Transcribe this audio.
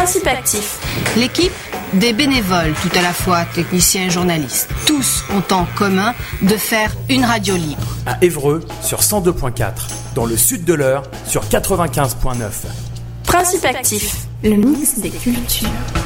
Principe actif. L'équipe, des bénévoles, tout à la fois techniciens et journalistes. Tous ont en commun de faire une radio libre. À Évreux, sur 102.4. Dans le sud de l'Eure, sur 95.9. Principe actif. Le mix des cultures.